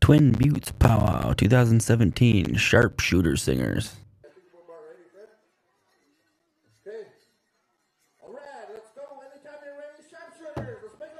Twin Buttes Powwow 2017 Sharpshooter Singers. Okay. All right, let's go. Anytime you're ready, sharpshooters. Let's make